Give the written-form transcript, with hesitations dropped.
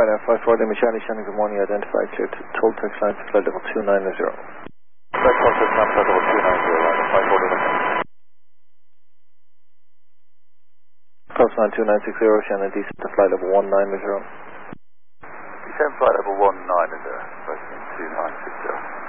Ryanair 54, Lima Charlie, Shannon, good morning, identified, clear to Toltex line to flight level 290. Flight Toltex line, flight level 290, Ryanair 54, Lima. Close line 2960, Shannon, descent to flight level 190. Descent flight level 190, approaching 2960.